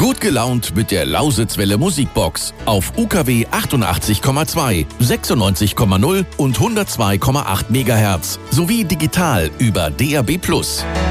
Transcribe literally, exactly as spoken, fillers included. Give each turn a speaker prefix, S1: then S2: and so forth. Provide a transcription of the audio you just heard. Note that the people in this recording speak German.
S1: Gut gelaunt mit der Lausitzwelle Musikbox auf U K W achtundachtzig Komma zwei, sechsundneunzig Komma null und hundertzwei Komma acht Megahertz sowie digital über D A B plus.